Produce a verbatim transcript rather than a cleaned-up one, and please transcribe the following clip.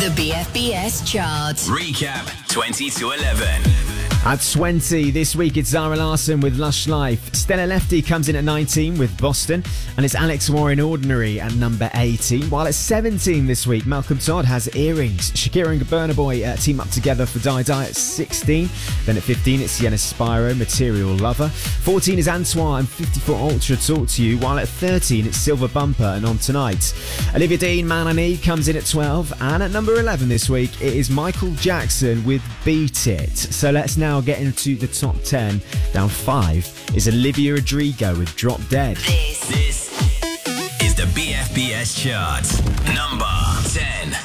The B F B S chart. Recap twenty to eleven. At twenty, this week it's Zara Larsson with Lush Life. Stella Lefty comes in at nineteen with Boston, and it's Alex Warren Ordinary at number eighteen. While at seventeen this week, Malcolm Todd has Earrings. Shakira and Burna Boy uh, team up together for Die Die at sixteen. Then at fifteen, it's Sienna Spyro, Material Lover. fourteen is Antoine and fifty-four Ultra, Talk to You. While at thirteen, it's Silver Bumper and On Tonight. Olivia Dean, Man I Need, comes in at twelve. And at number eleven this week, it is Michael Jackson with Beat It. So let's now get into the top ten. Down five is Olivia Rodrigo with Drop Dead. This, This is the B F B S chart. Number ten.